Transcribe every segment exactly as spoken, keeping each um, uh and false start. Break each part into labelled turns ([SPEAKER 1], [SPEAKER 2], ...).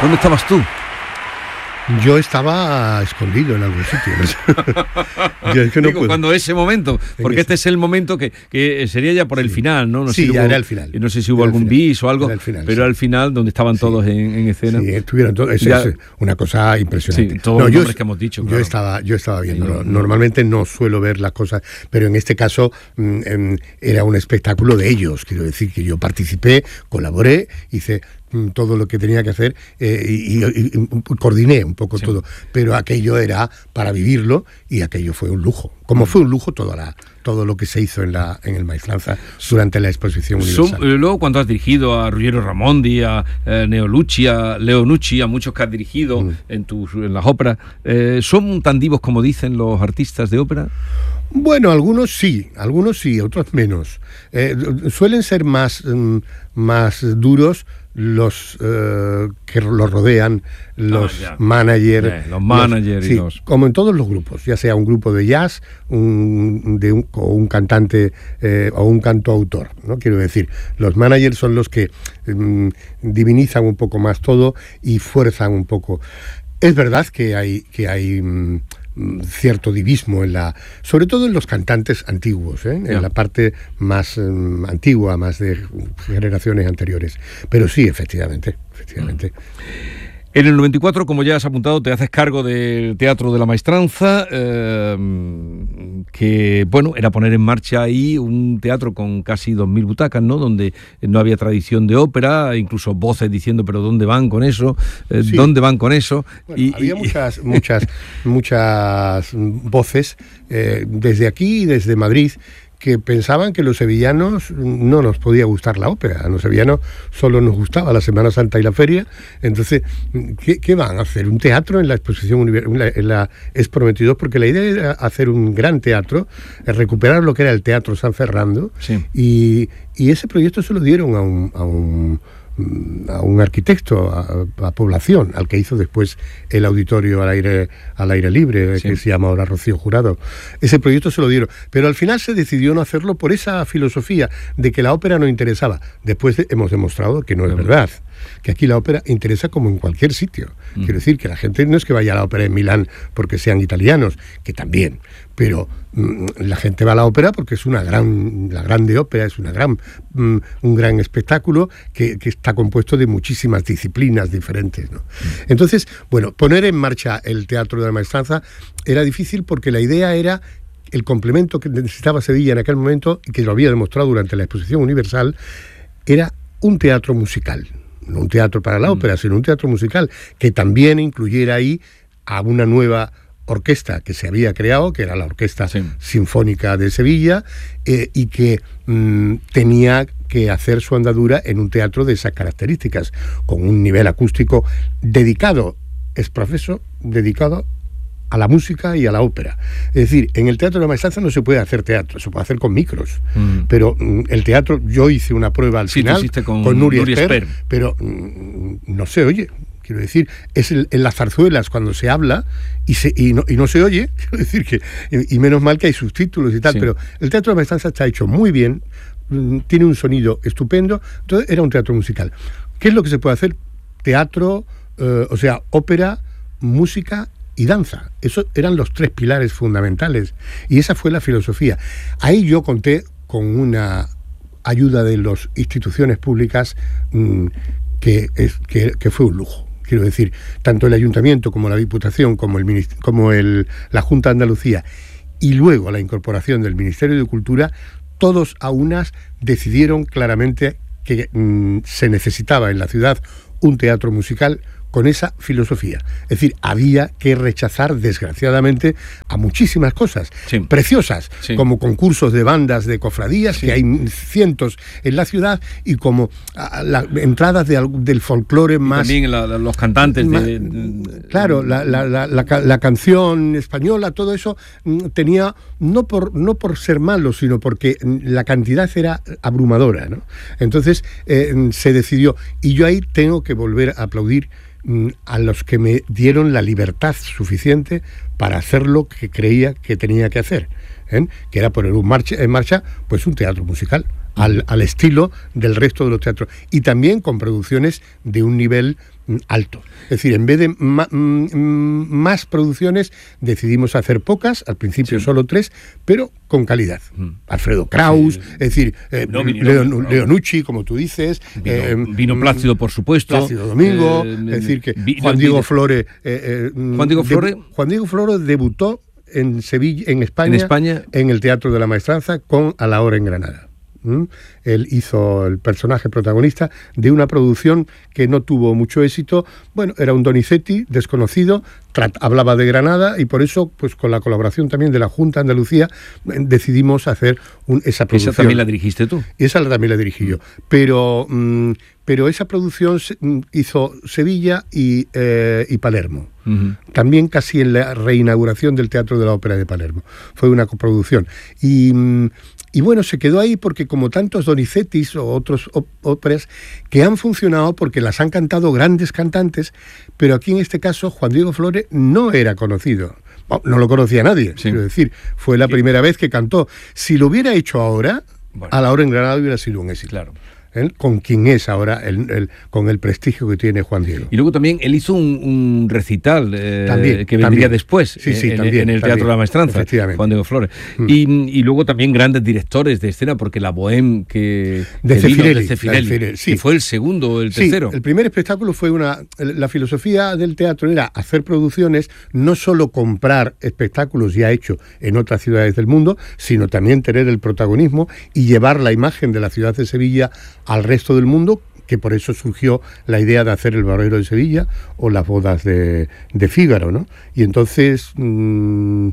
[SPEAKER 1] ¿Dónde estabas tú?
[SPEAKER 2] Yo estaba escondido en algún sitio. Yo es que no
[SPEAKER 1] Digo,
[SPEAKER 2] puedo.
[SPEAKER 1] cuando ese momento, porque este es el momento que, que sería ya por el
[SPEAKER 2] Sí.
[SPEAKER 1] final, ¿no? no
[SPEAKER 2] Sí,
[SPEAKER 1] sé si
[SPEAKER 2] ya
[SPEAKER 1] hubo,
[SPEAKER 2] era el final.
[SPEAKER 1] No sé si hubo
[SPEAKER 2] Era el
[SPEAKER 1] algún
[SPEAKER 2] final.
[SPEAKER 1] bis o algo,
[SPEAKER 2] Era el final,
[SPEAKER 1] pero
[SPEAKER 2] sí.
[SPEAKER 1] al final, donde estaban
[SPEAKER 2] Sí.
[SPEAKER 1] todos en, en escena.
[SPEAKER 2] Sí, estuvieron todos. Es,
[SPEAKER 1] Ya-
[SPEAKER 2] es una cosa impresionante.
[SPEAKER 1] Sí, todos los nombres que hemos dicho,
[SPEAKER 2] Yo
[SPEAKER 1] claro.
[SPEAKER 2] estaba, yo estaba viéndolo.
[SPEAKER 1] Sí, no-
[SPEAKER 2] Normalmente no suelo ver las cosas, pero en este caso mm, em, era un espectáculo de ellos. Quiero decir que yo participé, colaboré, hice mm, todo lo que tenía que hacer eh, y, y- y- y coordiné un poco
[SPEAKER 1] Sí.
[SPEAKER 2] todo. Pero aquello era para vivirlo y aquello fue un lujo. Como fue un lujo toda la, todo lo que se hizo en, la, en el Maestranza durante la exposición
[SPEAKER 1] Son,
[SPEAKER 2] universal.
[SPEAKER 1] eh, luego, cuando has dirigido a Ruggiero Ramondi, a eh, Neolucci, a Leo Nucci, a muchos que has dirigido
[SPEAKER 2] Mm.
[SPEAKER 1] en, tus, en las óperas, eh, ¿son tan divos como dicen los artistas de ópera?
[SPEAKER 2] Bueno, algunos sí, algunos sí, otros menos. Eh, suelen ser más, mm, más duros los eh, que los rodean, los
[SPEAKER 1] ya.
[SPEAKER 2] managers.
[SPEAKER 1] Eh, los managers y
[SPEAKER 2] sí,
[SPEAKER 1] los-
[SPEAKER 2] como en todos los grupos, ya sea un grupo de jazz, un, de un, o un cantante eh, o un cantautor, ¿no? Quiero decir, los managers son los que mm, divinizan un poco más todo y fuerzan un poco. Es verdad que hay, que hay mm, mm, cierto divismo en la, sobre todo en los cantantes antiguos, ¿eh?
[SPEAKER 1] Ya.
[SPEAKER 2] En la parte más mm, antigua, más de generaciones anteriores. Pero sí, efectivamente, efectivamente.
[SPEAKER 1] En el noventa y cuatro, como ya has apuntado, te haces cargo del Teatro de la Maestranza, eh, que, bueno, era poner en marcha ahí un teatro con casi dos mil butacas, ¿no? Donde no había tradición de ópera, incluso voces diciendo, pero ¿dónde van con eso? Eh,
[SPEAKER 2] Sí.
[SPEAKER 1] ¿Dónde van con eso?
[SPEAKER 2] Bueno, había muchas, muchas, muchas voces eh, desde aquí y desde Madrid que pensaban que los sevillanos no nos podía gustar la ópera. A los sevillanos solo nos gustaba la Semana Santa y la feria. Entonces, ¿qué, qué van a hacer? ¿Un teatro en la exposición universal? En la, en la Expo veintidós, porque la idea era hacer un gran teatro, recuperar lo que era el Teatro San Fernando,
[SPEAKER 1] Sí.
[SPEAKER 2] y, y ese proyecto se lo dieron a un... A un a un arquitecto, a, a población, al que hizo después el auditorio al aire al aire libre,
[SPEAKER 1] Sí.
[SPEAKER 2] que se llama ahora Rocío Jurado. Ese proyecto se lo dieron, pero al final se decidió no hacerlo por esa filosofía de que la ópera no interesaba. Después de- hemos demostrado que no es verdad, que aquí la ópera interesa como en cualquier sitio.
[SPEAKER 1] Mm.
[SPEAKER 2] Quiero decir que la gente no es que vaya a la ópera en Milán porque sean italianos, que también, pero mm, la gente va a la ópera porque es una gran, la grande ópera es una gran, mm, un gran espectáculo que, que está compuesto de muchísimas disciplinas diferentes, ¿no? Entonces, bueno, poner en marcha el Teatro de la Maestranza era difícil porque la idea era el complemento que necesitaba Sevilla en aquel momento, y que lo había demostrado durante la Exposición Universal, era un teatro musical. No un teatro para la ópera, sino un teatro musical que también incluyera ahí a una nueva orquesta que se había creado, que era la Orquesta
[SPEAKER 1] Sí.
[SPEAKER 2] Sinfónica de Sevilla, eh, y que mm, tenía que hacer su andadura en un teatro de esas características, con un nivel acústico dedicado, es profeso, dedicado a la música y a la ópera. Es decir, en el Teatro de la Maestranza no se puede hacer teatro, se puede hacer con micros.
[SPEAKER 1] Mm.
[SPEAKER 2] Pero mm, el teatro, yo hice una prueba al
[SPEAKER 1] Sí, tú
[SPEAKER 2] final
[SPEAKER 1] hiciste con
[SPEAKER 2] Nuria,
[SPEAKER 1] Nuria
[SPEAKER 2] Esper,
[SPEAKER 1] Esper.
[SPEAKER 2] pero mm, no se oye. Quiero decir, es el- en las zarzuelas cuando se habla y, se, y, no, y no se oye, quiero decir que, y, y menos mal que hay subtítulos y tal,
[SPEAKER 1] Sí.
[SPEAKER 2] pero el Teatro de la Maestranza está hecho muy bien, mm, tiene un sonido estupendo, entonces era un teatro musical. ¿Qué es lo que se puede hacer? Teatro, eh, o sea, ópera, música y danza. Esos eran los tres pilares fundamentales y esa fue la filosofía. Ahí yo conté con una ayuda de las instituciones públicas mmm, que, es, que, que fue un lujo. Quiero decir, tanto el Ayuntamiento como la Diputación, como, el, minist- como el, la Junta de Andalucía, y luego la incorporación del Ministerio de Cultura, todos a unas decidieron claramente que mmm, se necesitaba en la ciudad un teatro musical con esa filosofía. Es decir, había que rechazar, desgraciadamente, a muchísimas cosas
[SPEAKER 1] Sí.
[SPEAKER 2] preciosas,
[SPEAKER 1] Sí.
[SPEAKER 2] como concursos de bandas de cofradías,
[SPEAKER 1] Sí.
[SPEAKER 2] que hay cientos en la ciudad, y como a, la, entradas de, al- del folclore más...
[SPEAKER 1] También la- la- los cantantes
[SPEAKER 2] Ma-
[SPEAKER 1] de, de-
[SPEAKER 2] Claro, la, la, la, la, ca- la canción española, todo eso mm, tenía, no por, no por ser malo, sino porque mm, la cantidad era abrumadora, ¿no? Entonces eh, se decidió, y yo ahí tengo que volver a aplaudir mm, a los que me dieron la libertad suficiente para hacer lo que creía que tenía que hacer, ¿eh? Que era poner un marcha, en marcha pues un teatro musical. Al, al estilo del resto de los teatros, y también con producciones de un nivel alto. Es decir, en vez de ma, m, más producciones, decidimos hacer pocas, al principio sí. solo tres, pero con calidad. Mm. Alfredo Kraus, sí. es decir, eh, no, Leo, no. Leonucci, como tú dices.
[SPEAKER 1] Vino,
[SPEAKER 2] eh,
[SPEAKER 1] vino Plácido, por supuesto.
[SPEAKER 2] Plácido Domingo, eh, es decir, que vi, Juan Diego vi, Flores... Eh, eh,
[SPEAKER 1] Juan Diego Flores...
[SPEAKER 2] Juan Diego Flores debutó en Sevilla, en España,
[SPEAKER 1] en España,
[SPEAKER 2] en el Teatro de la Maestranza, con A la hora en Granada. ¿Mm? Él hizo el personaje protagonista de una producción que no tuvo mucho éxito. Bueno, era un Donizetti desconocido, hablaba de Granada y por eso, pues con la colaboración también de la Junta de Andalucía, decidimos hacer un, esa producción.
[SPEAKER 1] ¿Esa también la dirigiste tú?
[SPEAKER 2] Esa también la dirigí yo. Pero, mmm, pero esa producción hizo Sevilla y, eh, y Palermo. Uh-huh. También casi en la reinauguración del Teatro de la Ópera de Palermo. Fue una coproducción. Y... Mmm, Y bueno, se quedó ahí porque como tantos Donizettis o otros óperas que han funcionado porque las han cantado grandes cantantes, pero aquí en este caso Juan Diego Flores no era conocido. No lo conocía nadie, sí. quiero decir, fue la primera vez que cantó. Si lo hubiera hecho ahora, bueno. A la hora en Granada hubiera sido un éxito.
[SPEAKER 1] Claro.
[SPEAKER 2] ¿Eh? Con quien es ahora, el, el, con el prestigio que tiene Juan Diego.
[SPEAKER 1] Y luego también él hizo un, un recital eh,
[SPEAKER 2] también,
[SPEAKER 1] que vendría
[SPEAKER 2] también.
[SPEAKER 1] después
[SPEAKER 2] sí, sí,
[SPEAKER 1] en,
[SPEAKER 2] también,
[SPEAKER 1] en el Teatro
[SPEAKER 2] también,
[SPEAKER 1] de la Maestranza, Juan Diego Flores. Mm. Y, y luego también grandes directores de escena, porque la Bohème que,
[SPEAKER 2] de
[SPEAKER 1] que
[SPEAKER 2] Zeffirelli,
[SPEAKER 1] de Zeffirelli,
[SPEAKER 2] Zeffirelli sí.
[SPEAKER 1] que fue el segundo o el tercero.
[SPEAKER 2] Sí, el primer espectáculo fue una... La filosofía del teatro era hacer producciones, no solo comprar espectáculos ya hechos en otras ciudades del mundo, sino también tener el protagonismo y llevar la imagen de la ciudad de Sevilla al resto del mundo, que por eso surgió la idea de hacer El Barbero de Sevilla o Las bodas de, de Fígaro, ¿no? Y entonces... Mmm,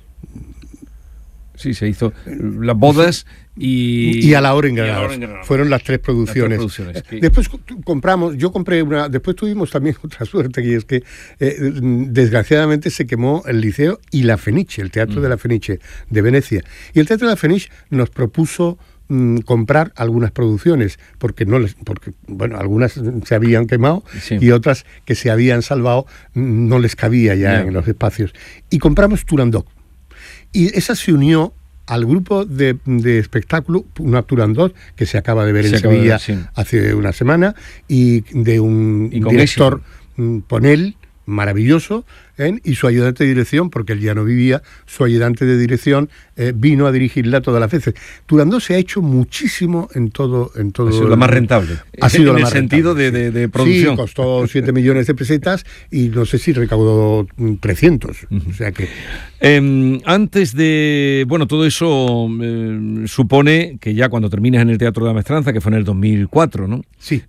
[SPEAKER 1] sí, se hizo Las bodas y...
[SPEAKER 2] Y A la hora en Granada. Fueron las tres producciones. Las tres producciones. Después compramos, yo compré una... Después tuvimos también otra suerte, y es que eh, desgraciadamente se quemó el Liceo y la Fenice, el Teatro mm. de la Fenice de Venecia. Y el Teatro de la Fenice nos propuso comprar algunas producciones porque no les, porque bueno, algunas se habían quemado sí. y otras que se habían salvado no les cabía ya yeah. en los espacios, y compramos Turandot, y esa se unió al grupo de, de espectáculo, una Turandot que se acaba de ver se en Sevilla ver, sí. hace una semana, y de un y director éxito. Ponel maravilloso, ¿eh? Y su ayudante de dirección, porque él ya no vivía, su ayudante de dirección eh, vino a dirigirla todas las veces. Turandot se ha hecho muchísimo en todo... En todo
[SPEAKER 1] ha sido el, la más rentable.
[SPEAKER 2] Ha sido
[SPEAKER 1] en
[SPEAKER 2] la
[SPEAKER 1] el
[SPEAKER 2] más
[SPEAKER 1] sentido
[SPEAKER 2] rentable,
[SPEAKER 1] de,
[SPEAKER 2] sí.
[SPEAKER 1] de, de producción.
[SPEAKER 2] Sí, costó siete millones de pesetas y no sé si recaudó trescientos. Uh-huh. O sea que...
[SPEAKER 1] Eh, antes de... Bueno, todo eso eh, supone que ya cuando terminas en el Teatro de la Maestranza, que fue en el dos mil cuatro, ¿no?
[SPEAKER 2] Sí.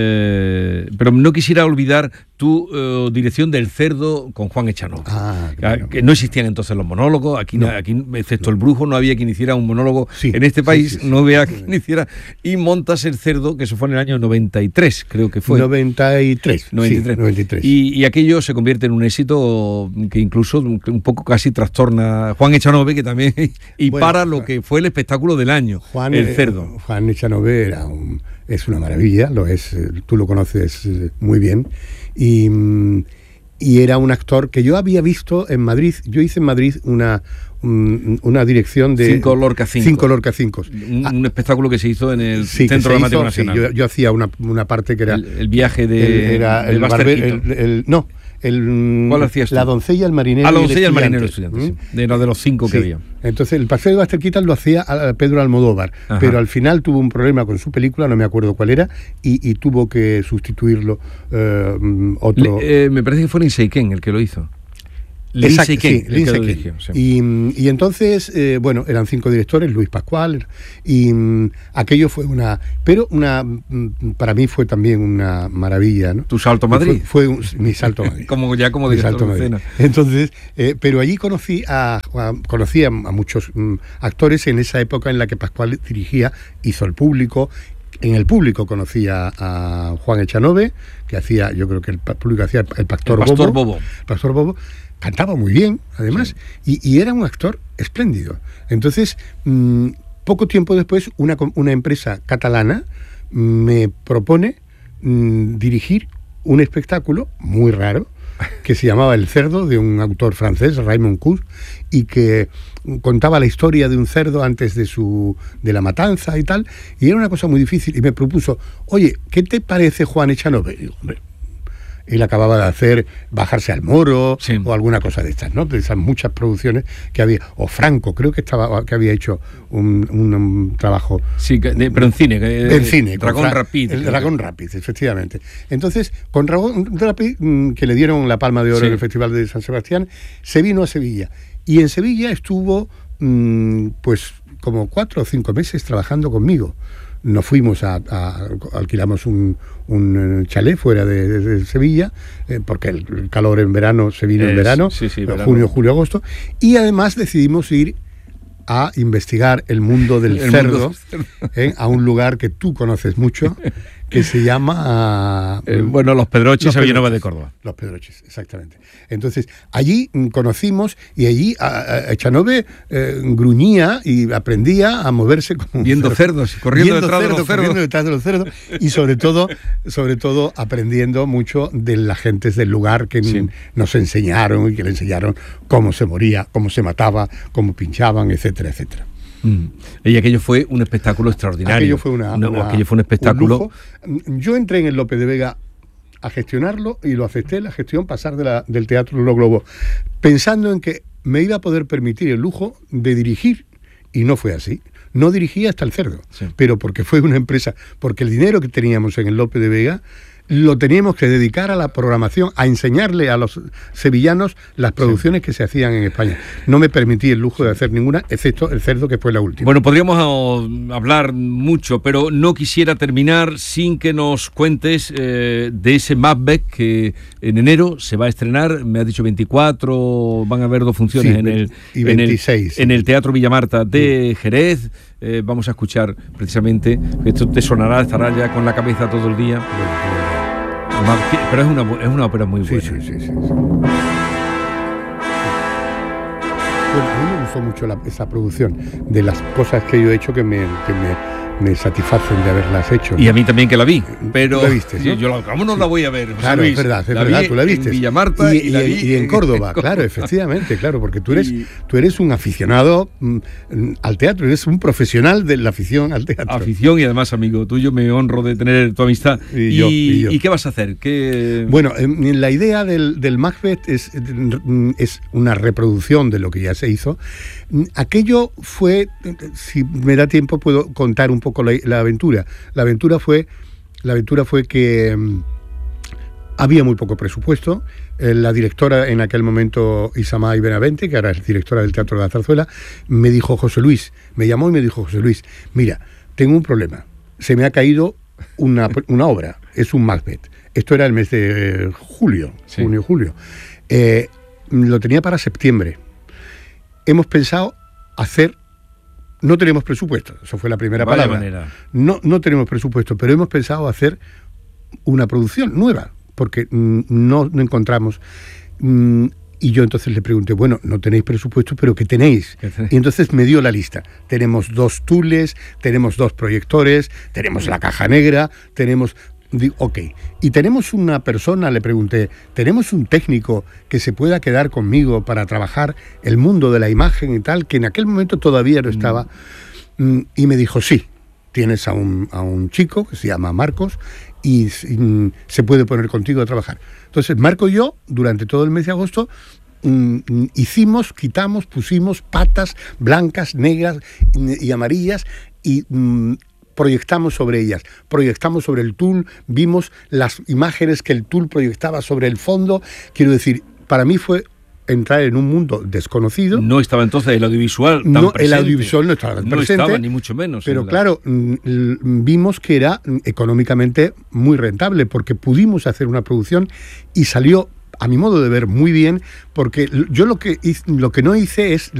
[SPEAKER 1] Eh, pero no quisiera olvidar tu eh, dirección del Cerdo con Juan Echanove.
[SPEAKER 2] Ah,
[SPEAKER 1] claro. Que no existían entonces los monólogos, aquí, no. aquí excepto el Brujo no había quien hiciera un monólogo
[SPEAKER 2] sí,
[SPEAKER 1] en este país,
[SPEAKER 2] sí, sí, sí.
[SPEAKER 1] no había quien hiciera, y montas el Cerdo, que eso fue en el año noventa y tres, creo que fue.
[SPEAKER 2] noventa y tres.
[SPEAKER 1] noventa y tres.
[SPEAKER 2] Sí, noventa y tres.
[SPEAKER 1] Y, y aquello se convierte en un éxito que incluso un poco casi trastorna a Juan Echanove, que también, y bueno, para lo que fue el espectáculo del año,
[SPEAKER 2] Juan,
[SPEAKER 1] el Cerdo.
[SPEAKER 2] Eh, Juan Echanove era un, es una maravilla, lo es, tú lo conoces muy bien, y... y era un actor que yo había visto en Madrid. Yo hice en Madrid una, un, una dirección de...
[SPEAKER 1] Cinco Lorca Cinco.
[SPEAKER 2] Cinco Lorca Cinco.
[SPEAKER 1] Un, un espectáculo que se hizo en el
[SPEAKER 2] sí,
[SPEAKER 1] Centro Dramático
[SPEAKER 2] hizo,
[SPEAKER 1] Nacional.
[SPEAKER 2] Sí, yo, yo hacía una, una parte que era...
[SPEAKER 1] El, el viaje de...
[SPEAKER 2] El, era el, barber, el, el No, el,
[SPEAKER 1] ¿cuál hacías tú?
[SPEAKER 2] La doncella, el marinero.
[SPEAKER 1] Ah, la doncella, el marinero, el estudiante. ¿Mm? Sí. De, de los cinco sí. que había.
[SPEAKER 2] Entonces, el paseo de Buster Keaton lo hacía a Pedro Almodóvar, ajá. pero al final tuvo un problema con su película, no me acuerdo cuál era, y, y tuvo que sustituirlo eh, otro...
[SPEAKER 1] Le, eh, me parece que fue Lindsay Ken el que lo hizo.
[SPEAKER 2] Lindsay Ken, sí, Lindsay Ken. Dirigió, sí. y, y entonces, eh, bueno, eran cinco directores, Luis Pascual, y um, aquello fue una... Pero una para mí fue también una maravilla, ¿no?
[SPEAKER 1] ¿Tu salto a Madrid?
[SPEAKER 2] Fue, fue un, mi salto a Madrid.
[SPEAKER 1] como ya como director de escena.
[SPEAKER 2] Entonces, eh, pero allí conocí a, a, conocí a, a muchos um, actores en esa época en la que Pascual dirigía, hizo El Público. En El Público conocí a, a Juan Echanove, que hacía, yo creo que el público hacía El Pastor,
[SPEAKER 1] el Pastor
[SPEAKER 2] Bobo.
[SPEAKER 1] Bobo.
[SPEAKER 2] Pastor Bobo. Cantaba muy bien, además, sí. y, y era un actor espléndido. Entonces, mmm, poco tiempo después, una, una empresa catalana me propone mmm, dirigir un espectáculo muy raro que se llamaba El Cerdo, de un autor francés, Raymond Cour, y que contaba la historia de un cerdo antes de su de la matanza y tal, y era una cosa muy difícil, y me propuso, oye, ¿qué te parece Juan Echanove? Y digo, hombre, él acababa de hacer Bajarse al Moro,
[SPEAKER 1] sí,
[SPEAKER 2] o alguna cosa de estas, ¿no? De esas muchas producciones que había. O Franco, creo que estaba que había hecho un, un, un trabajo.
[SPEAKER 1] Sí, de, pero en cine. Que,
[SPEAKER 2] en cine.
[SPEAKER 1] Dragón Rapid.
[SPEAKER 2] El Dragón Rapid, efectivamente. Entonces, con Dragón Rapid, que le dieron la Palma de Oro, sí, en el Festival de San Sebastián, se vino a Sevilla. Y en Sevilla estuvo, mmm, pues, como cuatro o cinco meses trabajando conmigo. Nos fuimos a, a alquilamos un, un chalet fuera de, de, de Sevilla, eh, porque el, el calor en verano se vino es, en verano,
[SPEAKER 1] sí, sí, verano,
[SPEAKER 2] junio, julio, agosto, y además decidimos ir a investigar el mundo del el cerdo, mundo. Eh, a un lugar que tú conoces mucho, que se llama...
[SPEAKER 1] Eh, bueno, Los Pedroches, a Villanueva de Córdoba.
[SPEAKER 2] Los Pedroches, exactamente. Entonces, allí conocimos, y allí a, a Echanove eh, gruñía y aprendía a moverse como
[SPEAKER 1] viendo
[SPEAKER 2] un
[SPEAKER 1] cerdo. cerdos, corriendo
[SPEAKER 2] viendo
[SPEAKER 1] detrás
[SPEAKER 2] cerdo,
[SPEAKER 1] de los cerdos.
[SPEAKER 2] Corriendo detrás de los cerdos, y sobre todo, sobre todo aprendiendo mucho de las gentes del lugar que sí, nos enseñaron, y que le enseñaron cómo se moría, cómo se mataba, cómo pinchaban, etcétera, etcétera.
[SPEAKER 1] Mm. Y aquello fue un espectáculo extraordinario.
[SPEAKER 2] Aquello fue, una,
[SPEAKER 1] no,
[SPEAKER 2] una,
[SPEAKER 1] aquello fue un espectáculo.
[SPEAKER 2] Un Yo entré en el Lope de Vega a gestionarlo y lo acepté, la gestión, pasar de la, del Teatro Los Globos, pensando en que me iba a poder permitir el lujo de dirigir, y no fue así. No dirigí hasta el cerdo, sí, pero porque fue una empresa, porque el dinero que teníamos en el Lope de Vega lo teníamos que dedicar a la programación, a enseñarle a los sevillanos las producciones, sí, que se hacían en España. No me permití el lujo de hacer ninguna, excepto el cerdo, que fue la última.
[SPEAKER 1] Bueno, podríamos hablar mucho, pero no quisiera terminar sin que nos cuentes eh, de ese Macbeth que en enero se va a estrenar. Me has dicho veinticuatro, van a haber dos funciones, sí, en el
[SPEAKER 2] y veintiséis,
[SPEAKER 1] en el, en el Teatro Villamarta de Jerez. Eh, vamos a escuchar precisamente, esto te sonará, estará ya con la cabeza todo el día. Pero es una, es una ópera muy buena.
[SPEAKER 2] Sí, sí, sí, sí, sí. Bueno, a mí me gustó mucho la, esa producción, de las cosas que yo he hecho que me, que me, me satisfacen de haberlas hecho, ¿no?
[SPEAKER 1] Y a mí también, que la vi, pero...
[SPEAKER 2] ¿La viste, no?
[SPEAKER 1] Sí, yo la, ¿cómo no la voy a ver? José
[SPEAKER 2] Claro,
[SPEAKER 1] Luis?
[SPEAKER 2] es verdad, es
[SPEAKER 1] la
[SPEAKER 2] verdad,
[SPEAKER 1] vi
[SPEAKER 2] tú la viste.
[SPEAKER 1] En Villamarta
[SPEAKER 2] y,
[SPEAKER 1] y, y, la vi
[SPEAKER 2] y en Córdoba, en claro, efectivamente, claro, porque tú eres, y... tú eres un aficionado mm, al teatro, eres un profesional de la afición al teatro.
[SPEAKER 1] Afición, y además, amigo tuyo, me honro de tener tu amistad.
[SPEAKER 2] Y,
[SPEAKER 1] y,
[SPEAKER 2] yo, y, yo.
[SPEAKER 1] ¿Y qué vas a hacer? ¿Qué...
[SPEAKER 2] Bueno, eh, la idea del, del Macbeth es, es una reproducción de lo que ya se hizo. Aquello fue, si me da tiempo puedo contar un poco la, la aventura. La aventura fue, la aventura fue que um, había muy poco presupuesto. Eh, la directora en aquel momento, Isamay Benavente, que ahora es directora del Teatro de la Zarzuela, me dijo, José Luis, me llamó y me dijo, José Luis, mira, tengo un problema. Se me ha caído una, una obra, es un Macbeth. Esto era el mes de julio, sí, junio, julio. Eh, lo tenía para septiembre. Hemos pensado hacer, no tenemos presupuesto, eso fue la primera
[SPEAKER 1] Vaya
[SPEAKER 2] palabra.
[SPEAKER 1] Manera.
[SPEAKER 2] No, no tenemos presupuesto, pero hemos pensado hacer una producción nueva, porque mm, no, no encontramos. Mm, y yo entonces le pregunté, bueno, no tenéis presupuesto, pero ¿qué tenéis? Y entonces me dio la lista. Tenemos dos tules, tenemos dos proyectores, tenemos la caja negra, tenemos... Digo, ok, y tenemos una persona, le pregunté, ¿tenemos un técnico que se pueda quedar conmigo para trabajar el mundo de la imagen y tal? Que en aquel momento todavía no estaba. Mm. Y me dijo, sí, tienes a un, a un chico que se llama Marcos y, y se puede poner contigo a trabajar. Entonces, Marco y yo, durante todo el mes de agosto, mm, hicimos, quitamos, pusimos patas blancas, negras y amarillas y... Mm, proyectamos sobre ellas, proyectamos sobre el tul, vimos las imágenes que el tul proyectaba sobre el fondo. Quiero decir, para mí fue entrar en un mundo desconocido.
[SPEAKER 1] No estaba entonces el audiovisual tan
[SPEAKER 2] no,
[SPEAKER 1] presente.
[SPEAKER 2] El audiovisual no estaba tan
[SPEAKER 1] no
[SPEAKER 2] presente.
[SPEAKER 1] No estaba, ni mucho menos.
[SPEAKER 2] Pero claro, vimos que era económicamente muy rentable, porque pudimos hacer una producción y salió, a mi modo de ver, muy bien, porque yo lo que, lo que no hice es